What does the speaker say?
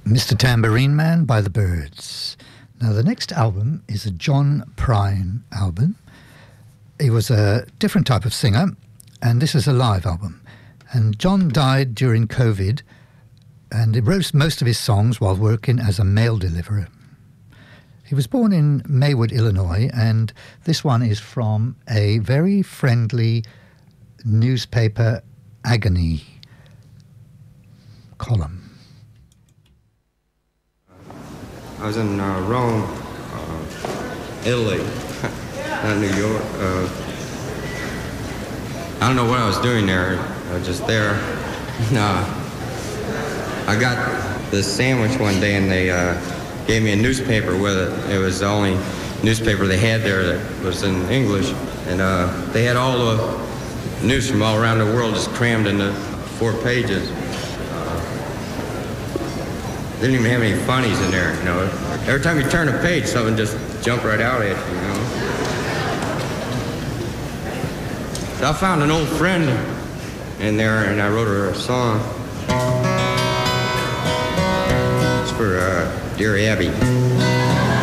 Mr. Tambourine Man by the Byrds. Now, the next album is a John Prine album. He was a different type of singer, and this is a live album. And John died during COVID, and he wrote most of his songs while working as a mail deliverer. He was born in Maywood, Illinois, and this one is from a very friendly newspaper, Agony column. I was in Rome, Italy, not New York. I don't know what I was doing there. I was just there. I got this sandwich one day, and they gave me a newspaper with it. It was the only newspaper they had there that was in English. And they had all the news from all around the world just crammed into 4 pages. They didn't even have any funnies in there, you know. Every time you turn a page, something just jumped right out at you, you know. So I found an old friend in there, and I wrote her a song. It's for Dear Abby.